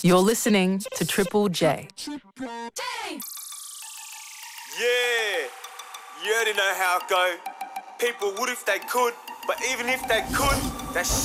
You're listening to Triple J. Yeah, you already know how it go. People would if they could, but even if they could, that